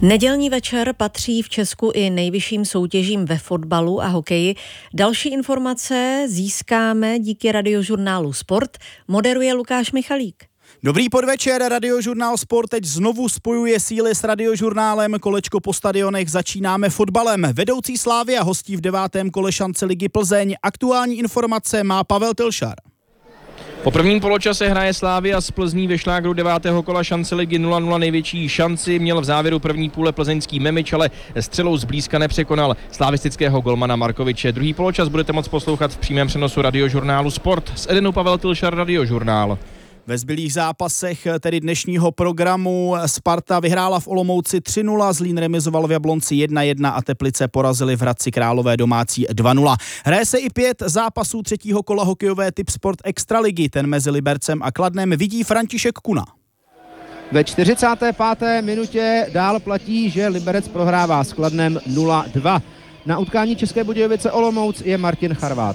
Nedělní večer patří v Česku i nejvyšším soutěžím ve fotbalu a hokeji. Další informace získáme díky Radiožurnálu Sport. Moderuje Lukáš Michalík. Dobrý podvečer, Radiožurnál Sport teď znovu spojuje síly s Radiožurnálem. Kolečko po stadionech začínáme fotbalem. Vedoucí Slavia hostí v 9. kole šance Ligy Plzeň. Aktuální informace má Pavel Tylšar. Po prvním poločase hraje Slavia s Plzní ve šlágru 9. kola šance ligy 0-0. Největší šanci měl v závěru první půle plzeňský Memič, ale střelou zblízka nepřekonal slavistického golmana Markoviče. Druhý poločas budete moct poslouchat v přímém přenosu Radiožurnálu Sport. S Edenou Pavel Tylšar, Radiožurnál. Ve zbylých zápasech tedy dnešního programu Sparta vyhrála v Olomouci 3-0, Zlín remizoval v Jablonci 1-1 a Teplice porazili v Hradci Králové domácí 2-0. Hraje se i 5 zápasů třetího kola hokejové Tipsport Extraligy, ten mezi Libercem a Kladnem vidí František Kuna. Ve 45. minutě dál platí, že Liberec prohrává s Kladnem 0-2. Na utkání České Budějovice Olomouc je Martin Charvát.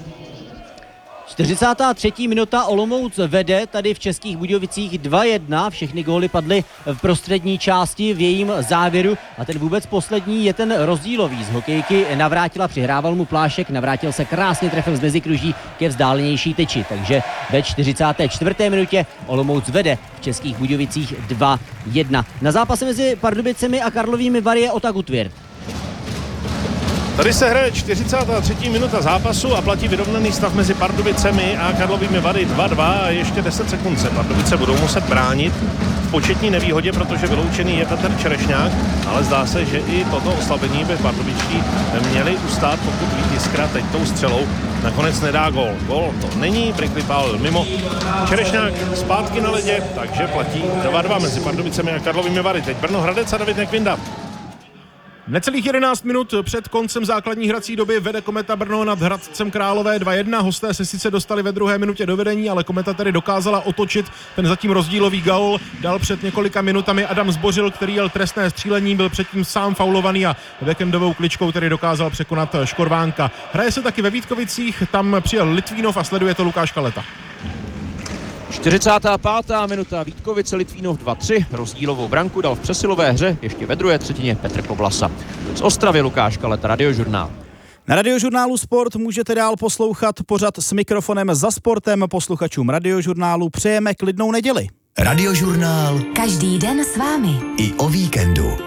43. minuta, Olomouc vede tady v Českých Budějovicích 2-1, všechny góly padly v prostřední části v jejím závěru a ten vůbec poslední je ten rozdílový. Z hokejky Navrátila, přihrával mu Plášek, Navrátil se krásně trefil z mezikruží ke vzdálenější tyči, takže ve 44. minutě Olomouc vede v Českých Budějovicích 2-1. Na zápase mezi Pardubicemi a Karlovými Vary je Ota Gutwirth. Tady se hraje 43. minuta zápasu a platí vyrovnaný stav mezi Pardubicemi a Karlovými Vary 2-2 a ještě 10 sekund se Pardubice budou muset bránit v početní nevýhodě, protože vyloučený je Petr Čerešňák, ale zdá se, že i toto oslabení by Pardubičtí měli ustát, pokud Vít Jiskra teď tou střelou nakonec nedá gól. Gól to není, Brickley pál mimo. Čerešňák zpátky na ledě, takže platí 2-2 mezi Pardubicemi a Karlovými Vary. Teď Brno Hradec a David Nekvinda. Necelých 11 minut před koncem základní hrací doby vede Kometa Brno nad Hradcem Králové 2-1. Hosté se sice dostali ve druhé minutě do vedení, ale Kometa tedy dokázala otočit ten zatím rozdílový gól. Dal před několika minutami Adam Zbořil, který jel trestné střílení, byl předtím sám faulovaný a backendovou kličkou tedy dokázal překonat Škorvánka. Hraje se taky ve Vítkovicích, tam přijel Litvínov a sleduje to Lukáš Kaleta. 45. minuta, Vítkovice, Litvínov 2-3, rozdílovou branku dal v přesilové hře ještě ve druhé třetině Petr Koblasa. Z Ostravy Lukáš Kaleta, Radiožurnál. Na Radiožurnálu Sport můžete dál poslouchat pořad s mikrofonem za sportem. Posluchačům Radiožurnálu přejeme klidnou neděli. Radiožurnál. Každý den s vámi. I o víkendu.